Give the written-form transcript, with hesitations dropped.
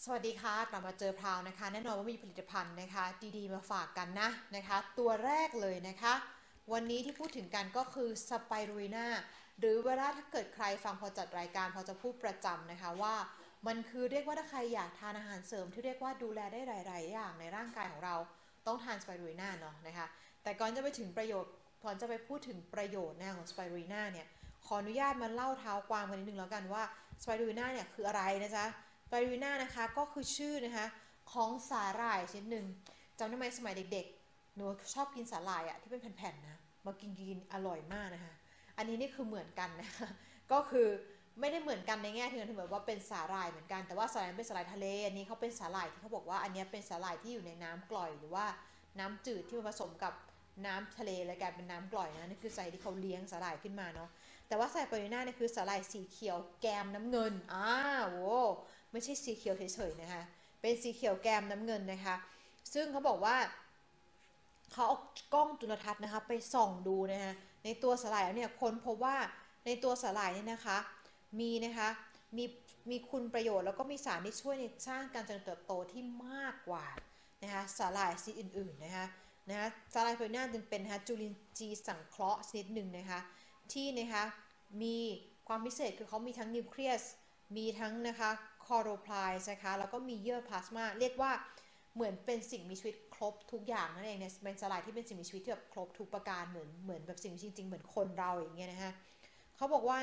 สวัสดีค่ะกลับมาเจอพราวนะคะแน่นอนว่ามีผลิตภัณฑ์นะคะดีๆมาฝากกันนะคะตัวแรกเลยนะคะวันนี้ที่พูดถึงกันก็คือสไปรูลิน่าหรือเวลาถ้าเกิดใครฟังพอจัดรายการพอจะพูดประจำนะคะว่ามันคือเรียกว่าถ้าใครอยากทานอาหารเสริมที่เรียกว่าดูแลได้หลายๆอย่างในร่างกายของเราต้องทานสไปรูลิน่าเนาะนะคะแต่ก่อนจะไปถึงประโยชน์ก่อนจะไปพูดถึงประโยชน์นะของสไปรูลิน่าเนี่ยขออนุญาตมาเล่าเท้าความกันนิดนึงแล้วกันว่าสไปรูลิน่าเนี่ยคืออะไรนะจ๊ะ ไบรูน่านะคะก็คือชื่อนะคะของสาหร่ายชนิดหนึ่งจำได้ไหมสมัยเด็กๆหนูชอบกินสาหร่ายอะที่เป็นแผ่นๆนะมากินอร่อยมากนะคะอันนี้นี่คือเหมือนกันนะคะก็คือไม่ได้เหมือนกันในแง่ที่เหมือนว่าเป็นสาหร่ายเหมือนกันแต่ว่าสาหร่ายเป็นสาหร่ายทะเลอันนี้เขาเป็นสาหร่ายที่เขาบอกว่าอันนี้เป็นสาหร่ายที่อยู่ในน้ำกร่อยหรือว่าน้ำจืดที่มันผสมกับน้ำทะเลแล้วกลายเป็นน้ำกร่อยนะนี่คือสาหร่ายที่เขาเลี้ยงสาหร่ายขึ้นมาเนาะแต่ว่าสาหร่ายปาริน่าเนี่ยคือสาหร่ายสีเขียวแกมน้ำเงินโว้ ไม่ใช่สีเขียวเฉยๆนะคะเป็นสีเขียวแกมน้ำเงินนะคะซึ่งเขาบอกว่าเขาเอากล้องจุลทรรศน์นะคะไปส่องดูนะคะในตัวสาหร่ายแล้วเนี่ยค้นพบว่าในตัวสาหร่ายเนี่ยนะคะมีนะคะมีมีคุณประโยชน์แล้วก็มีสารที่ช่วยในสร้างการเจริญเติบโตที่มากกว่านะคะสาหร่ายชนิดอื่นๆนะคะสาหร่ายโพลิน่าจึงเป็นนะคะจุลินทรีย์สังเคราะห์ชนิดหนึ่งนะคะที่นะคะมีความพิเศษคือเขามีทั้งนิวเคลียส มีทั้งนะคะคลอโรไพลส์นะคะแล้วก็มีเยื่อพลาสมาเรียกว่าเหมือนเป็นสิ่งมีชีวิตครบทุกอย่างนั่นเองเนี่ยเป็นสลายที่เป็นสิ่งมีชีวิตที่แบบครบทุกประการเหมือนแบบสิ่งมีชีวิตจริงเหมือนคนเราอย่างเงี้ยนะคะเขาบอกว่า